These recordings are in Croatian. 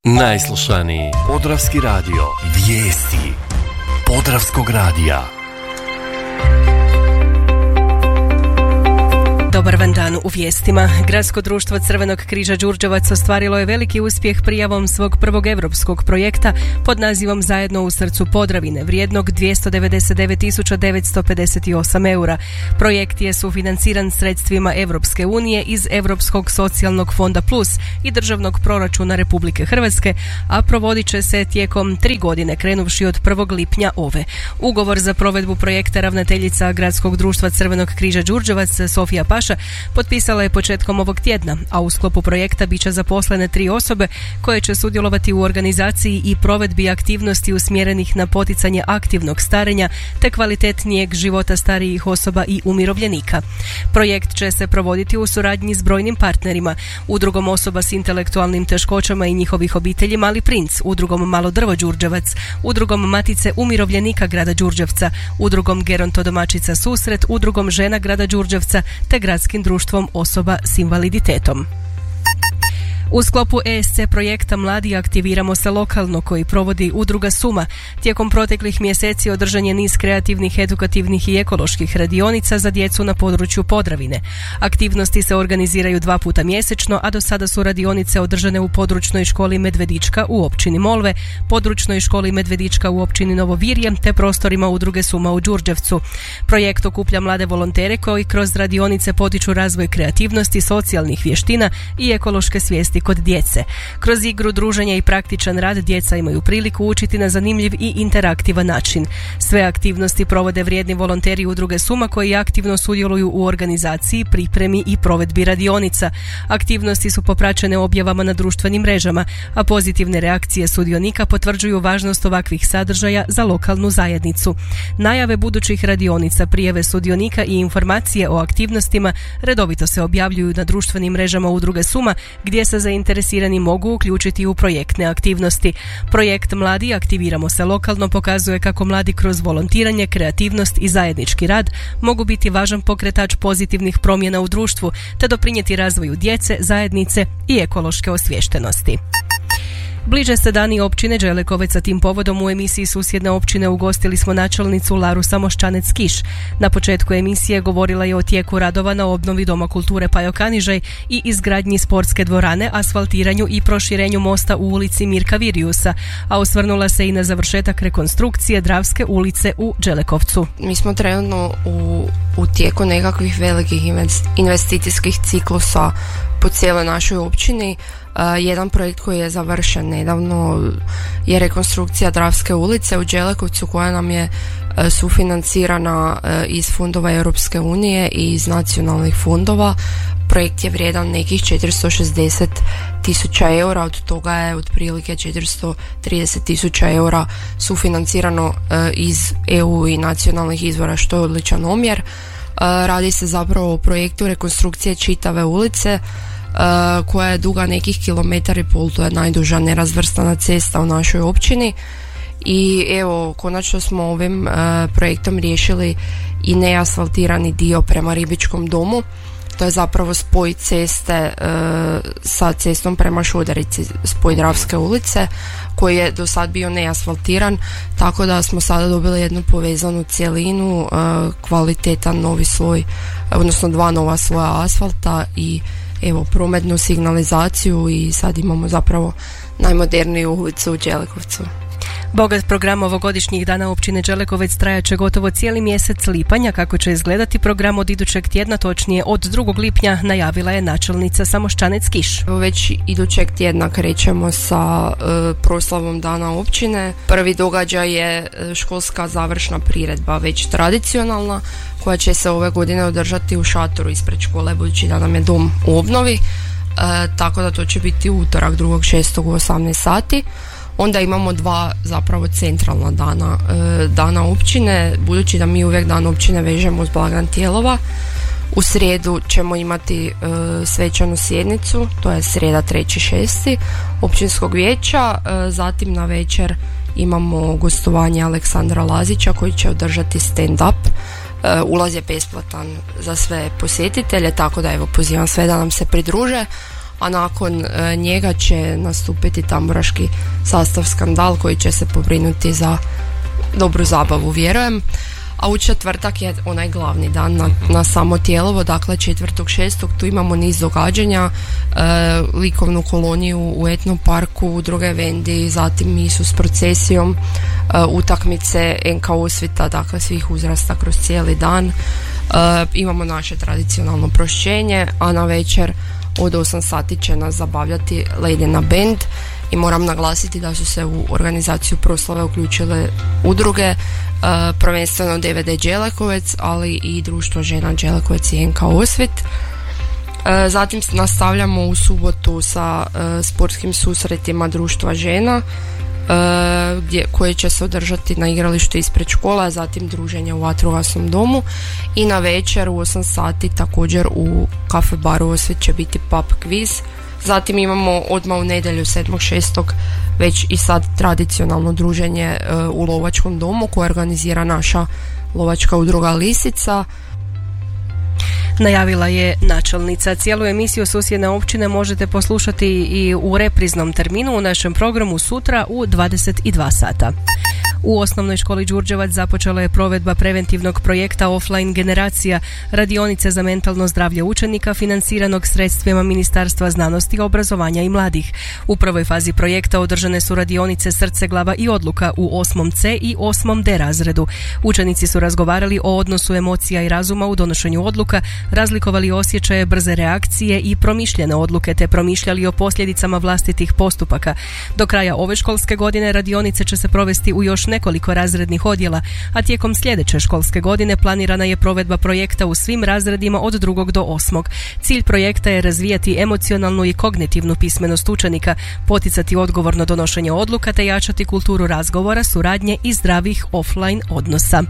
Najslušaniji Podravski radio. Vijesti Podravskog radija. Dobar vam dan u vijestima. Gradsko društvo Crvenog križa Đurđevac ostvarilo je veliki uspjeh prijavom svog prvog europskog projekta pod nazivom Zajedno u srcu Podravine, vrijednog 299.958 eura. Projekt je sufinanciran sredstvima Europske unije iz Europskog socijalnog fonda Plus i državnog proračuna Republike Hrvatske, a provodit će se tijekom 3 godine, krenuvši od 1. lipnja ove. Ugovor za provedbu projekta ravnateljica Gradskog društva Crvenog križa Đurđevac Sofija Paša potpisala je početkom ovog tjedna, a u sklopu projekta bit će zaposlene 3 osobe koje će sudjelovati u organizaciji i provedbi aktivnosti usmjerenih na poticanje aktivnog starenja te kvalitetnijeg života starijih osoba i umirovljenika. Projekt će se provoditi u suradnji s brojnim partnerima, Udrugom osoba s intelektualnim teškoćama i njihovih obitelji Mali princ, Udrugom Malo drvo Đurđevac, Udrugom Matice umirovljenika grada Đurđevca, Udrugom Gerontodomaćica Susret, Udrugom žena grada Đurđevca te Gradskim društvom osoba s invaliditetom. U sklopu ESC projekta Mladi aktiviramo se lokalno, koji provodi Udruga Suma, tijekom proteklih mjeseci održan je niz kreativnih, edukativnih i ekoloških radionica za djecu na području Podravine. Aktivnosti se organiziraju 2 puta mjesečno, a do sada su radionice održane u područnoj školi Medvedička u općini Molve, područnoj školi Medvedička u općini Novo Virje te prostorima Udruge Suma u Đurđevcu. Projekt okuplja mlade volontere koji kroz radionice potiču razvoj kreativnosti, socijalnih vještina i ekološke svijesti kod djece. Kroz igru, druženja i praktičan rad djeca imaju priliku učiti na zanimljiv i interaktivan način. Sve aktivnosti provode vrijedni volonteri Udruge Suma koji aktivno sudjeluju u organizaciji, pripremi i provedbi radionica. Aktivnosti su popraćene objavama na društvenim mrežama, a pozitivne reakcije sudionika potvrđuju važnost ovakvih sadržaja za lokalnu zajednicu. Najave budućih radionica, prijave sudionika i informacije o aktivnostima redovito se objavljuju na društvenim mrežama Udruge Suma, gdje se zainteresirani mogu uključiti u projektne aktivnosti. Projekt Mladi aktiviramo se lokalno pokazuje kako mladi kroz volontiranje, kreativnost i zajednički rad mogu biti važan pokretač pozitivnih promjena u društvu te doprinijeti razvoju djece, zajednice i ekološke osviještenosti. Bliže se dani općine Đelekovec, a tim povodom u emisiji Susjedne općine ugostili smo načelnicu Laru Samoščanec-Kiš. Na početku emisije govorila je o tijeku radova na obnovi Doma kulture Pajo Kanižej i izgradnji sportske dvorane, asfaltiranju i proširenju mosta u ulici Mirka Virijusa, a osvrnula se i na završetak rekonstrukcije Dravske ulice u Đelekovcu. Mi smo trenutno u tijeku nekakvih velikih investicijskih ciklusa po cijeloj našoj općini. Jedan projekt koji je završen nedavno je rekonstrukcija Dravske ulice u Đelekovcu, koja nam je sufinancirana iz fondova Europske unije i iz nacionalnih fondova. Projekt je vrijedan nekih 460.000 eura, od toga je otprilike 430.000 eura sufinancirano iz EU i nacionalnih izvora, što je odličan omjer. Radi se zapravo o projektu rekonstrukcije čitave ulice, koja je duga nekih 1,5 km, to je najduža nerazvrstana cesta u našoj općini. I evo, konačno smo ovim projektom riješili i neasfaltirani dio prema Ribičkom domu. To je zapravo spoj ceste sa cestom prema Šuderici, spoj Dravske ulice, koji je do sad bio neasfaltiran, tako da smo sada dobili jednu povezanu cjelinu, kvalitetan novi sloj, odnosno 2 nova sloja asfalta i evo prometnu signalizaciju, i sad imamo zapravo najmoderniju ulicu u Đelekovcu. Bogat program ovogodišnjih dana općine Đelekovec trajaće gotovo cijeli mjesec lipanja. Kako će izgledati program od idućeg tjedna, točnije od 2. lipnja, najavila je načelnica Samoščanec-Kiš. Već idućeg tjedna krećemo sa proslavom dana općine. Prvi događaj je školska završna priredba, već tradicionalna, koja će se ove godine održati u šatoru ispred škole, budući da nam je dom u obnovi. Tako da to će biti utorak 2.6. u 18 sati. Onda imamo 2 zapravo centralna dana općine, budući da mi uvijek dan općine vežemo uz blagdan Tijelova. U srijedu ćemo imati svečanu sjednicu, to je srijeda 3.6. općinskog vijeća. Zatim na večer imamo gostovanje Aleksandra Lazića, koji će održati stand-up. Ulaz je besplatan za sve posjetitelje, tako da evo pozivam sve da nam se pridruže. a nakon njega će nastupiti tamburaški sastav Skandal koji će se pobrinuti za dobru zabavu, vjerujem. A u četvrtak je onaj glavni dan na samo Tijelovo, dakle 4.6. tu imamo niz događanja, likovnu koloniju u Etno parku, druge vendi, zatim misu s procesijom, utakmice NK Osvita, dakle svih uzrasta kroz cijeli dan. Imamo naše tradicionalno prošćenje, a na večer od 8 sati će nas zabavljati Ledina band. I moram naglasiti da su se u organizaciju proslave uključile udruge, prvenstveno DVD Đelekovec, ali i Društvo žena Đelekovec i NK Osvit. Zatim nastavljamo u subotu sa sportskim susretima Društva žena, koje će se održati na igralištu ispred škola, zatim druženje u vatrogasnom domu i na večer u 8 sati također u kafe baru Osvit će biti pub quiz. Zatim imamo odmah u nedjelju 7.6. već i sad tradicionalno druženje u lovačkom domu koje organizira naša lovačka udruga Lisica. Najavila je načelnica. Cijelu emisiju Susjedne općine možete poslušati i u repriznom terminu u našem programu sutra u 22 sata. U osnovnoj školi Đurđevac započela je provedba preventivnog projekta Offline generacija, radionice za mentalno zdravlje učenika financiranog sredstvima Ministarstva znanosti, obrazovanja i mladih. U prvoj fazi projekta održane su radionice Srce, glava i odluka u 8. C i 8. D razredu. Učenici su razgovarali o odnosu emocija i razuma u donošenju odluka, razlikovali osjećaje, brze reakcije i promišljene odluke te promišljali o posljedicama vlastitih postupaka. Do kraja ove školske godine radionice će se provesti u još nekoliko razrednih odjela, a tijekom sljedeće školske godine planirana je provedba projekta u svim razredima od 2. do 8. Cilj projekta je razvijati emocionalnu i kognitivnu pismenost učenika, poticati odgovorno donošenje odluka te jačati kulturu razgovora, suradnje i zdravih offline odnosa.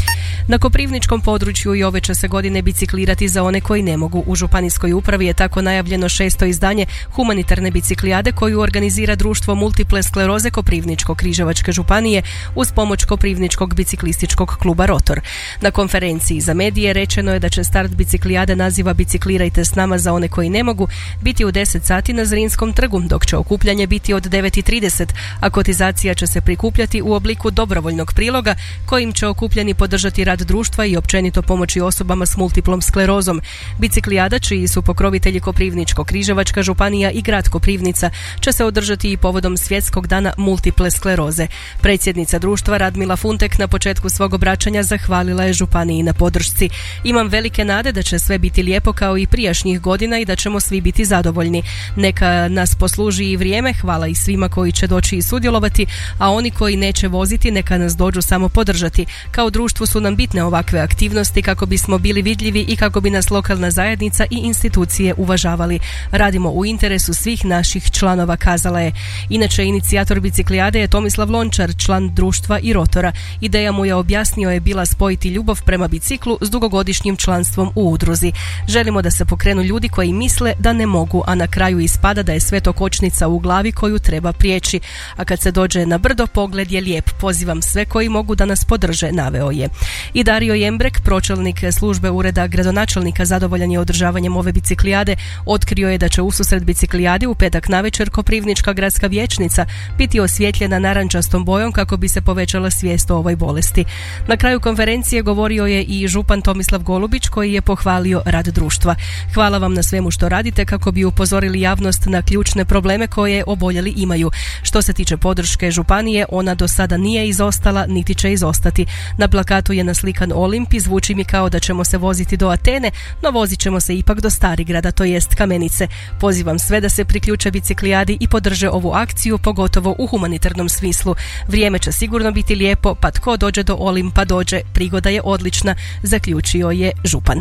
Na koprivničkom području i ove će se godine biciklirati za one koji ne mogu. U županijskoj upravi je tako najavljeno 6. izdanje humanitarne biciklijade koju organizira društvo multiple skleroze Koprivničko-križevačke županije uz pomoć Koprivničkog biciklističkog kluba Rotor. Na konferenciji za medije rečeno je da će start biciklijade naziva Biciklirajte s nama za one koji ne mogu biti u 10 sati na Zrinskom trgu, dok će okupljanje biti od 9.30, a kotizacija će se prikupljati u obliku dobrovoljnog priloga kojim će okupljeni podržati rad društva i općenito pomoći osobama s multiplom sklerozom. Biciklijada, čiji su pokrovitelji Koprivničko-križevačka županija i grad Koprivnica, će se održati i povodom Svjetskog dana multiple skleroze. Predsjednica društva Radmila Funtek na početku svog obraćanja zahvalila je županiji na podršci. Imam velike nade da će sve biti lijepo kao i prijašnjih godina i da ćemo svi biti zadovoljni. Neka nas posluži i vrijeme, hvala i svima koji će doći i sudjelovati, a oni koji neće voziti neka nas dođu samo podržati. Kao društvu su nam bitne ovakve aktivnosti kako bismo bili vidljivi i kako bi nas lokalna zajednica i institucije uvažavali. Radimo u interesu svih naših članova, kazala je. Inače, inicijator biciklijade je Tomislav Lončar, član društva i Rotora. Ideja mu je, objasnio, je bila spojiti ljubav prema biciklu s dugogodišnjim članstvom u udruzi. Želimo da se pokrenu ljudi koji misle da ne mogu, a na kraju ispada da je sve to kočnica u glavi koju treba prijeći. A kad se dođe na brdo, pogled je lijep. Pozivam sve koji mogu da nas podrže, naveo je. I Dario Jembrek, pročelnik službe ureda gradonačelnika, zadovoljan je održavanjem ove biciklijade. Otkrio je da će ususret biciklijadi u petak navečer Koprivnička gradska vijećnica biti osvjetljena narančastom bojom kako bi se povećala svijest o ovoj bolesti. Na kraju konferencije govorio je i župan Tomislav Golubić koji je pohvalio rad društva. Hvala vam na svemu što radite kako bi upozorili javnost na ključne probleme koje oboljeli imaju. Što se tiče podrške županije, ona do sada nije izostala niti će izostati. Na plakatu je naslikan Olimp i zvuči mi kao da ćemo se voziti do Atene, no vozit ćemo se ipak do Starigrada, to jest Kamenice. Pozivam sve da se priključe biciklijadi i podrže ovu akciju, pogotovo u humanitarnom smislu. Vrijeme će sigurno biti lijepo, pa tko dođe do Olimpa dođe, prigoda je odlična, zaključio je župan.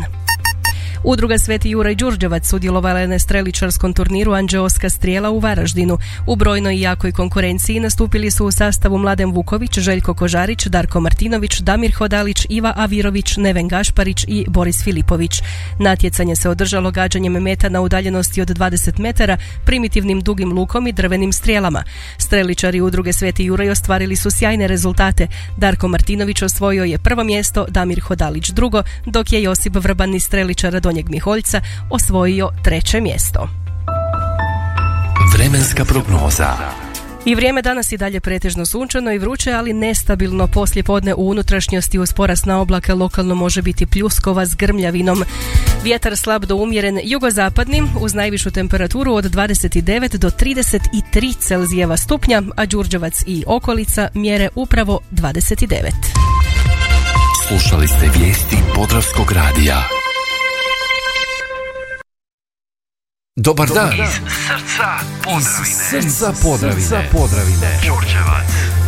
Udruga Sveti Juraj Đurđevac sudjelovala je na streličarskom turniru Anđeoska strijela u Varaždinu. U brojnoj i jakoj konkurenciji nastupili su u sastavu Mladen Vuković, Željko Kožarić, Darko Martinović, Damir Hodalić, Iva Avirović, Neven Gašparić i Boris Filipović. Natjecanje se održalo gađanjem meta na udaljenosti od 20 metara, primitivnim dugim lukom i drvenim strijelama. Streličari udruge Sveti Juraj ostvarili su sjajne rezultate. Darko Martinović osvojio je prvo mjesto, Damir Hodalić drugo, dok je Josip Vrban iz streličara Donjeg Miholjca osvojio treće mjesto. Vremenska prognoza. I vrijeme danas i dalje pretežno sunčano i vruće, ali nestabilno. Poslijepodne u unutrašnjosti uz porast na oblake lokalno može biti pljuskova s grmljavinom. Vjetar slab do umjeren jugozapadni uz najvišu temperaturu od 29 do 33 Celzijeva stupnja, a Đurđevac i okolica mjere upravo 29. Slušali ste vijesti Podravskog radija. Dobar dan. Iz srca Podravine. Srca Podravine. Đurđevac.